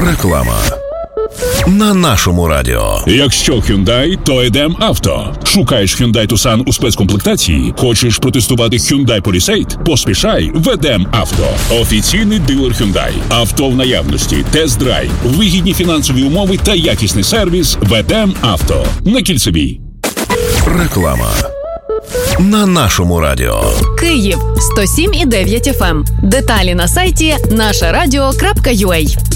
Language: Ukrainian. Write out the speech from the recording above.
Реклама на нашому радіо. Якщо Hyundai, то Edem Auto. Шукаєш Hyundai Tucson у спецкомплектації? Хочеш протестувати Hyundai Palisade? Поспішай в Edem Auto. Офіційний дилер Hyundai. Авто в наявності, тест-драйв, вигідні фінансові умови та якісний сервіс в Edem Auto. На Кільцевій. Реклама на нашому радіо. Київ 107,9 FM. Деталі на сайті нашарадіо.ua.